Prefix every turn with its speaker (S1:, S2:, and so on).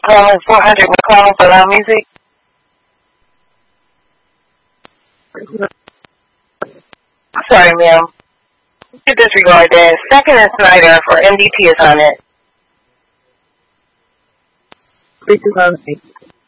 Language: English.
S1: calling 400 McCall for loud music. Sorry, ma'am. To disregard that. Second and Snyder for MDT is on it.
S2: 3208.